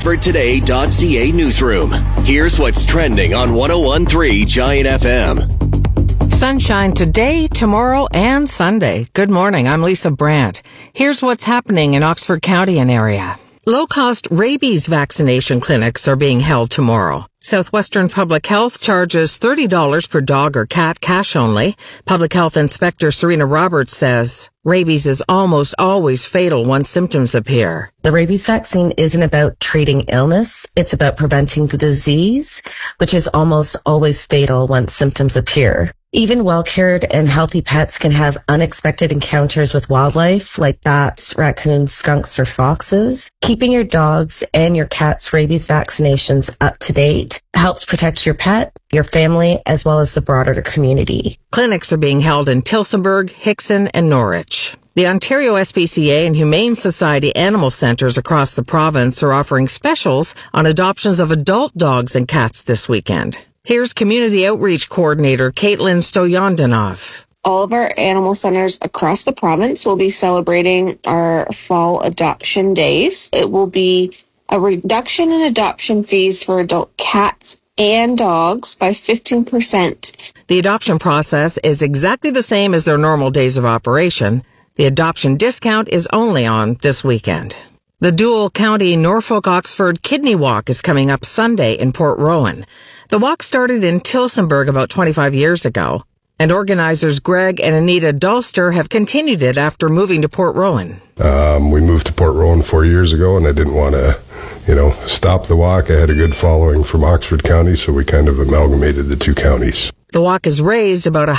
OxfordToday.ca newsroom. Here's what's trending on 101.3 Giant FM. Sunshine today, tomorrow, and Sunday. Good morning. I'm Lisa Brandt. Here's what's happening in Oxford County and area. Low-cost rabies vaccination clinics are being held tomorrow. Southwestern Public Health charges $30 per dog or cat, cash only. Public Health Inspector Serena Roberts says rabies is almost always fatal once symptoms appear. The rabies vaccine isn't about treating illness. It's about preventing the disease, which is almost always fatal once symptoms appear. Even well-cared and healthy pets can have unexpected encounters with wildlife like bats, raccoons, skunks, or foxes. Keeping your dogs and your cat's rabies vaccinations up to date helps protect your pet, your family, as well as the broader community. Clinics are being held in Tillsonburg, Hickson, and Norwich. The Ontario SPCA and Humane Society animal centres across the province are offering specials on adoptions of adult dogs and cats this weekend. Here's Community Outreach Coordinator Caitlin Stoyandanov. All of our animal centers across the province will be celebrating our fall adoption days. It will be a reduction in adoption fees for adult cats and dogs by 15%. The adoption process is exactly the same as their normal days of operation. The adoption discount is only on this weekend. The dual county Norfolk-Oxford Kidney Walk is coming up Sunday in Port Rowan. The walk started in Tillsonburg about 25 years ago, and organizers Greg and Anita Dulster have continued it after moving to Port Rowan. We moved to Port Rowan 4 years ago, and I didn't want to, stop the walk. I had a good following from Oxford County, so we kind of amalgamated the two counties. The walk has raised about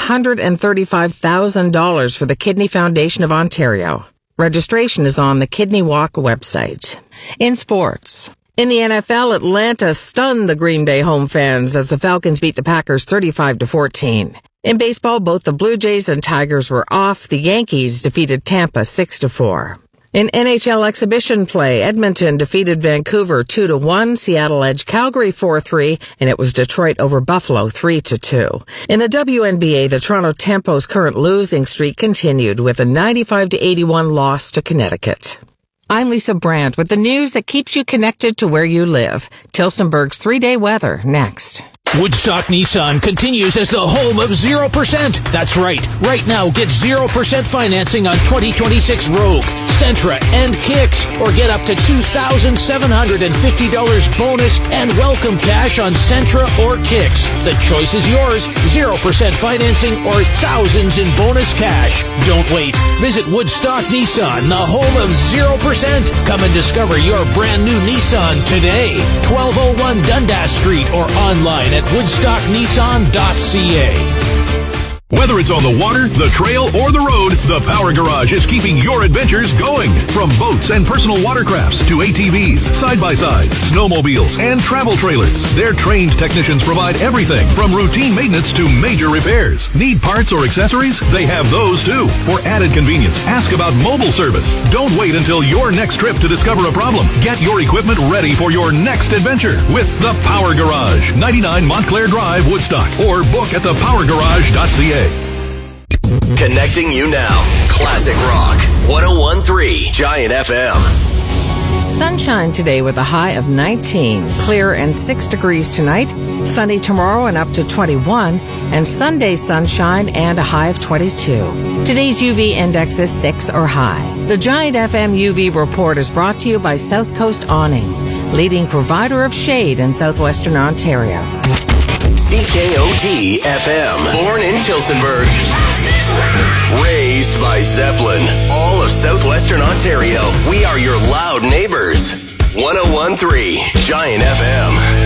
$135,000 for the Kidney Foundation of Ontario. Registration is on the Kidney Walk website. In sports, in the NFL, Atlanta stunned the Green Bay home fans as the Falcons beat the Packers 35-14. In baseball, both the Blue Jays and Tigers were off. The Yankees defeated Tampa 6-4. In NHL exhibition play, Edmonton defeated Vancouver 2-1, Seattle edged Calgary 4-3, and it was Detroit over Buffalo 3-2. In the WNBA, the Toronto Tempo's current losing streak continued with a 95-81 loss to Connecticut. I'm Lisa Brandt with the news that keeps you connected to where you live. Tillsonburg's 3-day weather next. Woodstock Nissan continues as the home of 0%. That's right. Right now, get 0% financing on 2026 Rogue, Sentra, and Kicks, or get up to $2,750 bonus and welcome cash on Sentra or Kicks. The choice is yours. 0% financing or thousands in bonus cash. Don't wait. Visit Woodstock Nissan, the home of 0%. Come and discover your brand new Nissan today. 1201 Dundas Street or online at woodstocknissan.ca. Whether it's on the water, the trail, or the road, the Power Garage is keeping your adventures going. From boats and personal watercrafts to ATVs, side-by-sides, snowmobiles, and travel trailers, their trained technicians provide everything from routine maintenance to major repairs. Need parts or accessories? They have those too. For added convenience, ask about mobile service. Don't wait until your next trip to discover a problem. Get your equipment ready for your next adventure with the Power Garage, 99 Montclair Drive, Woodstock, or book at thepowergarage.ca. Connecting you now. Classic Rock. 101.3 Giant FM. Sunshine today with a high of 19. Clear and 6 degrees tonight. Sunny tomorrow and up to 21. And Sunday sunshine and a high of 22. Today's UV index is 6 or high. The Giant FM UV report is brought to you by South Coast Awning, leading provider of shade in southwestern Ontario. CKOT FM. Born in Tillsonburg. Raised by Zeppelin. All of southwestern Ontario. We are your loud neighbors. 101.3 Giant FM.